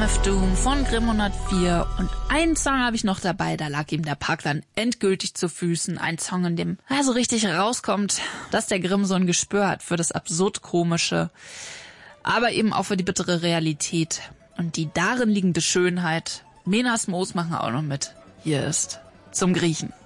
of Doom von Grimm 104. Und einen Song habe ich noch dabei, da lag ihm der Park dann endgültig zu Füßen. Ein Song, in dem so richtig rauskommt, dass der Grimm so ein Gespür hat für das Absurd-Komische, aber eben auch für die bittere Realität und die darin liegende Schönheit. Menas Moos machen auch noch mit. Hier ist Zum Griechen.